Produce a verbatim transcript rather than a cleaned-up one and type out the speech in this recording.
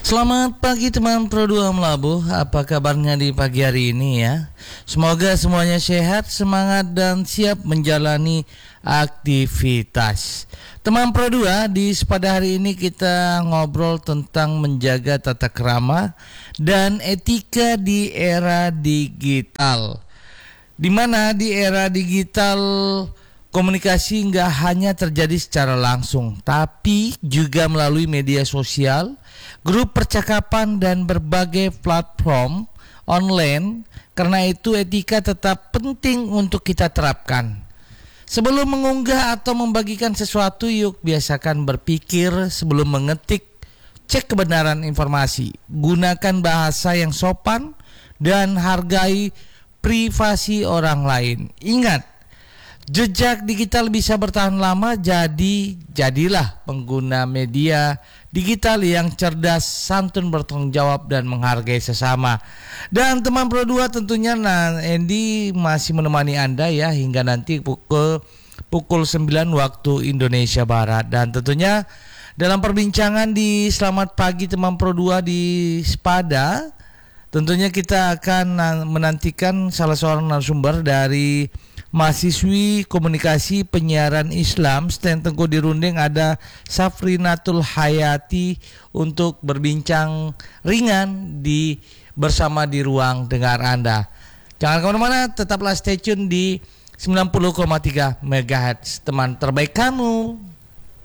Selamat pagi teman Pro dua Melabuh. Apa kabarnya di pagi hari ini ya? Semoga semuanya sehat, semangat dan siap menjalani aktivitas. Teman Pro dua, di pada hari ini kita ngobrol tentang menjaga tata krama dan etika di era digital. Di mana di era digital komunikasi nggak hanya terjadi secara langsung, tapi juga melalui media sosial, grup percakapan dan berbagai platform online. Karena itu etika tetap penting untuk kita terapkan. Sebelum mengunggah atau membagikan sesuatu, yuk biasakan berpikir sebelum mengetik, cek kebenaran informasi, gunakan bahasa yang sopan dan hargai privasi orang lain. Ingat, jejak digital bisa bertahan lama, jadi jadilah pengguna media digital yang cerdas, santun, bertanggung jawab dan menghargai sesama. Dan teman Pro dua tentunya, nah Andy masih menemani Anda ya hingga nanti pukul pukul sembilan waktu Indonesia Barat. Dan tentunya dalam perbincangan di Selamat Pagi teman Pro dua di Sepada, tentunya kita akan menantikan salah seorang narasumber dari mahasiswi komunikasi penyiaran Islam Stand Tengku di Runding, ada Safrinatul Hayati, untuk berbincang ringan di bersama di ruang dengar Anda. Jangan kemana-mana, tetaplah stay tune di sembilan puluh koma tiga megahertz, teman terbaik kamu.